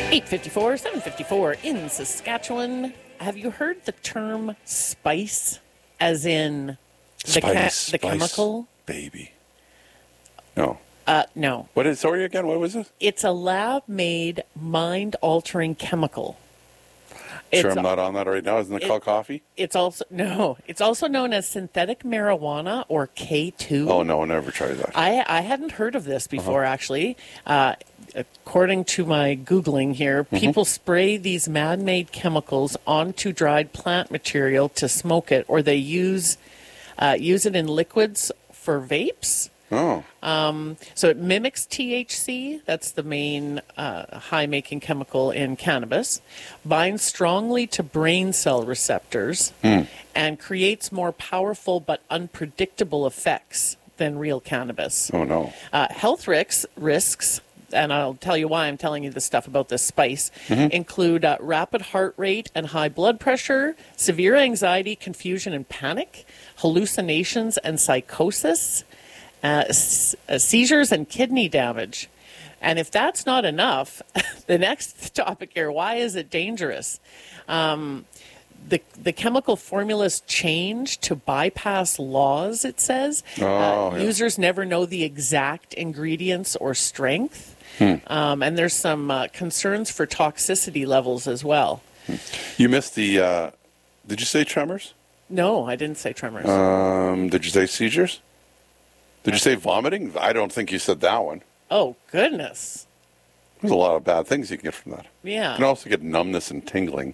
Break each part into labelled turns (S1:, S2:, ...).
S1: 8:54, 7:54 in Saskatchewan. Have you heard the term spice, as in the chemical?
S2: Baby. No.
S1: No.
S2: What is, sorry again, what was it?
S1: It's a lab-made, mind-altering chemical.
S2: Sure, I'm not on that right now. Isn't it called coffee?
S1: It's also known as synthetic marijuana, or K2.
S2: Oh, no, never tried that.
S1: I hadn't heard of this before, actually. According to my Googling here, people spray these man-made chemicals onto dried plant material to smoke it, or they use it in liquids for vapes.
S2: Oh.
S1: So it mimics THC, that's the main high-making chemical in cannabis, binds strongly to brain cell receptors, and creates more powerful but unpredictable effects than real cannabis.
S2: Oh, no.
S1: Health risks, and I'll tell you why I'm telling you this stuff about this spice, include rapid heart rate and high blood pressure, severe anxiety, confusion, and panic, hallucinations and psychosis, seizures and kidney damage. And if that's not enough, the next topic here, why is it dangerous? The chemical formulas change to bypass laws, it says. Users never know the exact ingredients or strength. And there's some concerns for toxicity levels as well.
S2: You missed the, did you say tremors?
S1: No, I didn't say tremors.
S2: Did you say seizures? Did you say vomiting? I don't think you said that one.
S1: Oh, goodness.
S2: There's a lot of bad things you can get from that.
S1: Yeah.
S2: You can also get numbness and tingling.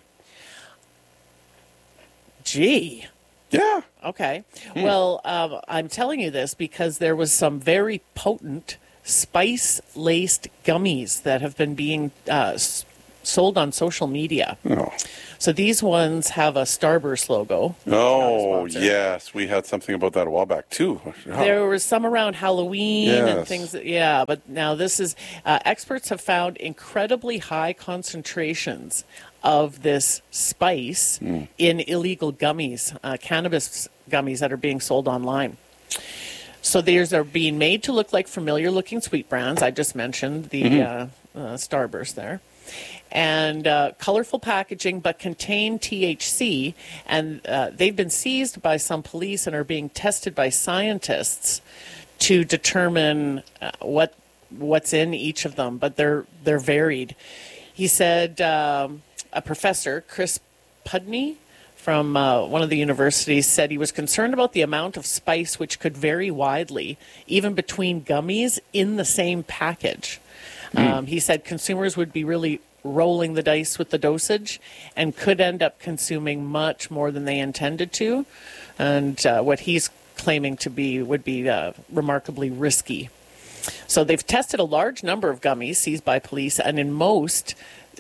S1: Gee.
S2: Yeah.
S1: Okay. Well, I'm telling you this because there was some very potent spice-laced gummies that have been being sold on social media.
S2: Oh.
S1: So these ones have a Starburst logo.
S2: Oh, yes. We had something about that a while back, too. Oh.
S1: There was some around Halloween and things. But now this is... experts have found incredibly high concentrations of this spice in illegal gummies, cannabis gummies that are being sold online. So these are being made to look like familiar-looking sweet brands. I just mentioned the Starburst there. And colorful packaging, but contain THC. And they've been seized by some police and are being tested by scientists to determine what's in each of them. But they're varied. He said a professor, Chris Pudney, from one of the universities, said he was concerned about the amount of spice, which could vary widely, even between gummies in the same package. He said consumers would be really rolling the dice with the dosage and could end up consuming much more than they intended to. And what he's claiming to be would be remarkably risky. So they've tested a large number of gummies seized by police, and in most,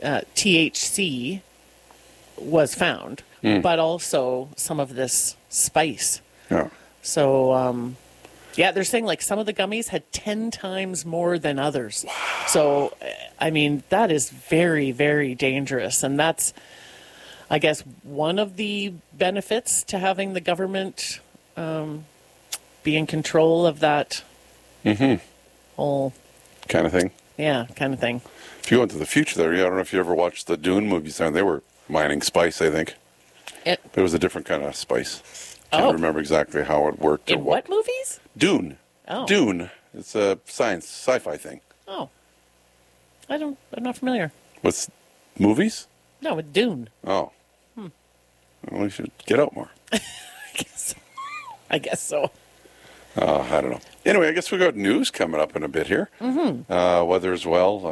S1: THC was found, but also some of this spice.
S2: Yeah.
S1: So, they're saying like some of the gummies had 10 times more than others. Wow. So, I mean, that is very, very dangerous. And that's, I guess, one of the benefits to having the government be in control of that whole...
S2: kind of thing.
S1: Yeah, kind of thing.
S2: If you go into the future there, I don't know if you ever watched the Dune movies. They were mining spice, I think. It was a different kind of spice. I can't remember exactly how it worked.
S1: In what movies?
S2: Dune.
S1: Oh.
S2: Dune. It's a sci-fi thing.
S1: Oh. I'm not familiar.
S2: With movies?
S1: No, with Dune.
S2: Oh. Well, we should get out more.
S1: I guess so.
S2: I don't know. Anyway, I guess we got news coming up in a bit here. Weather as well.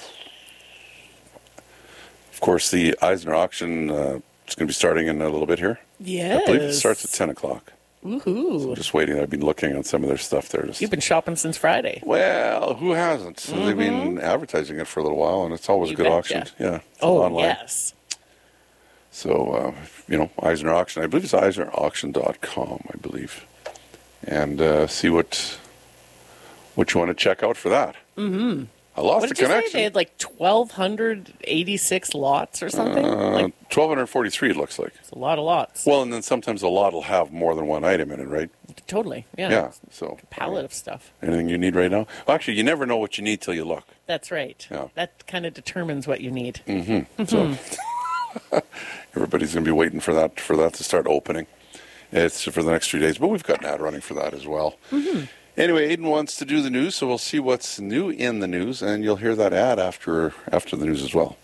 S2: Of course, the Eisner auction is going to be starting in a little bit here.
S1: Yes.
S2: I believe it starts at 10 o'clock.
S1: Woohoo.
S2: So I'm just waiting. I've been looking on some of their stuff there.
S1: You've been shopping since Friday.
S2: Well, who hasn't? So they've been advertising it for a little while, and it's always a good auction. Yeah.
S1: Online. Yes.
S2: So, Eisner auction. I believe it's EisnerAuction.com, I believe. And see what you want to check out for that. I lost the connection.
S1: What did you say? They had like 1,286 lots or something?
S2: 1,243 it looks like.
S1: It's a lot of lots.
S2: Well, and then sometimes a lot will have more than one item in it, right?
S1: Totally. Yeah.
S2: Yeah. So
S1: Palette of stuff.
S2: Anything you need right now? Well, actually, you never know what you need till you look.
S1: That's right.
S2: Yeah.
S1: That kind of determines what you need.
S2: So everybody's going to be waiting for that to start opening. It's for the next 3 days, but we've got an ad running for that as well. Anyway, Aidan wants to do the news, so we'll see what's new in the news, and you'll hear that ad after the news as well.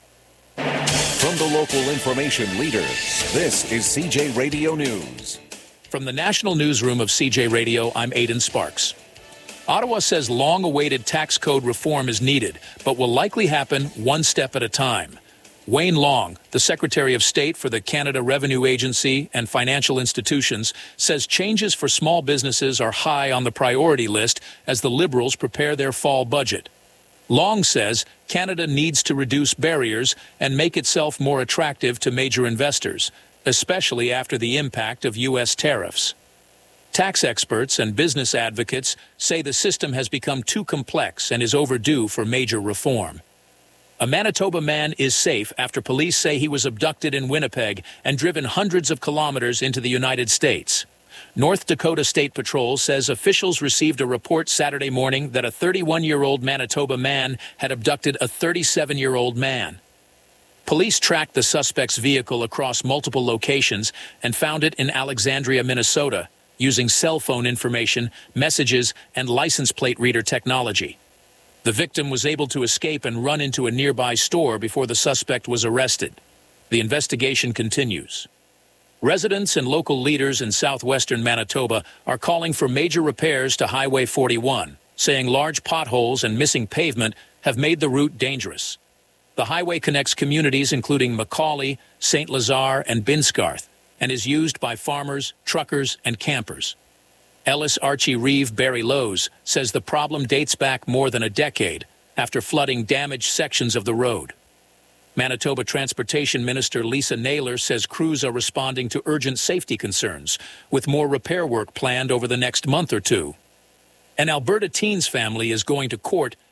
S3: From the local information leader, this is CJ Radio News.
S4: From the National Newsroom of CJ Radio, I'm Aidan Sparks. Ottawa says long-awaited tax code reform is needed, but will likely happen one step at a time. Wayne Long, the Secretary of State for the Canada Revenue Agency and financial institutions, says changes for small businesses are high on the priority list as the Liberals prepare their fall budget. Long says Canada needs to reduce barriers and make itself more attractive to major investors, especially after the impact of U.S. tariffs. Tax experts and business advocates say the system has become too complex and is overdue for major reform. A Manitoba man is safe after police say he was abducted in Winnipeg and driven hundreds of kilometers into the United States. North Dakota State Patrol says officials received a report Saturday morning that a 31-year-old Manitoba man had abducted a 37-year-old man. Police tracked the suspect's vehicle across multiple locations and found it in Alexandria, Minnesota, using cell phone information, messages, and license plate reader technology. The victim was able to escape and run into a nearby store before the suspect was arrested. The investigation continues. Residents and local leaders in southwestern Manitoba are calling for major repairs to Highway 41, saying large potholes and missing pavement have made the route dangerous. The highway connects communities including Macaulay, St. Lazare, and Binscarth, and is used by farmers, truckers, and campers. Ellis Archie Reeve Barry Lowe's says the problem dates back more than a decade after flooding damaged sections of the road. Manitoba Transportation Minister Lisa Naylor says crews are responding to urgent safety concerns, with more repair work planned over the next month or two. An Alberta Teens family is going to court